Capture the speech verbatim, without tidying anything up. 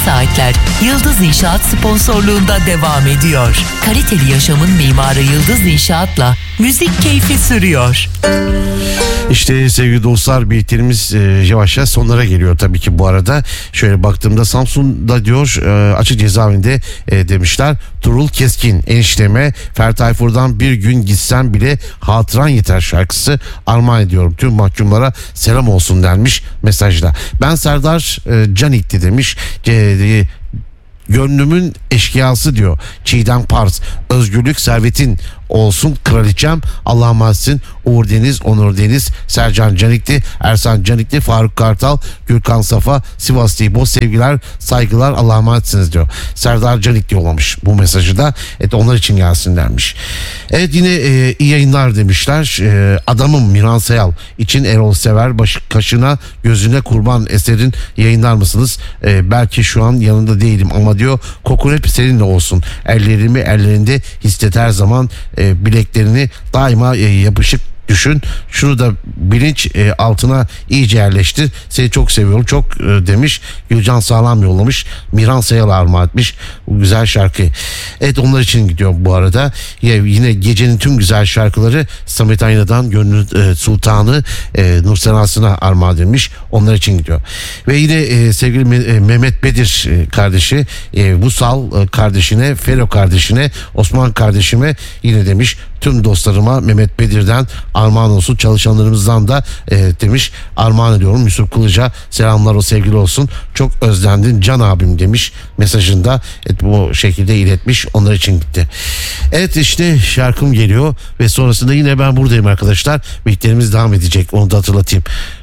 Saatler Yıldız İnşaat sponsorluğunda devam ediyor. Kaliteli yaşamın mimarı Yıldız İnşaat'la müzik keyfi sürüyor. İşte sevgili dostlar, birliklerimiz e, yavaş yavaş sonlara geliyor tabii ki bu arada. Şöyle baktığımda Samsun'da diyor e, açık cezaevinde e, demişler. Tuğrul Keskin enişteme Ferdi Tayfur'dan bir gün gitsem bile hatıran yeter şarkısı armağan ediyorum. Tüm mahkumlara selam olsun denmiş mesajda. Ben Serdar e, Canik'ti demiş. E, Gönlümün eşkıyası diyor Çiğdem Pars. Özgürlük servetin olsun kraliçem. Allah'a emanetsin. Uğur Deniz, Onur Deniz, Sercan Canikli, Ersan Canikli, Faruk Kartal, Gürkan Safa, Sivas İbo, sevgiler, saygılar, Allah'a emanetsiniz diyor. Serdar Canikli yollamış bu mesajı da. Evet, onlar için gelsin dermiş. Evet, yine e, iyi yayınlar demişler. E, adamım Miran Sayal için Erol Sever, baş, kaşına gözüne kurban eserin yayınlar mısınız? E, belki şu an yanında değilim ama diyor kokun hep seninle olsun. Ellerimi ellerinde hisset her zaman, e, bileklerini daima e, yapışık düşün. Şunu da bilinç e, altına iyice yerleştir. Seni çok seviyorum çok e, demiş. Gülcan Sağlam yollamış. Miran Sayal armağan etmiş bu güzel şarkı. Evet, onlar için gidiyor bu arada. Yine gecenin tüm güzel şarkıları Samet Ayna'dan Gönlü e, Sultanı e, Nursel Aslı'na armağan edilmiş. Onlar için gidiyor. Ve yine e, sevgili e, Mehmet Bedir e, kardeşi e, Vusal e, kardeşine, Fero kardeşine, Osman kardeşime yine demiş. Tüm dostlarıma Mehmet Bedir'den armağan olsun, çalışanlarımızdan da e, demiş armağan ediyorum. Yusuf Kılıç'a selamlar, o sevgili olsun. Çok özlendin can abim demiş mesajında. Evet, bu şekilde iletmiş, onlar için gitti. Evet, işte şarkım geliyor ve sonrasında yine ben buradayım arkadaşlar. Birliklerimiz devam edecek, onu da hatırlatayım.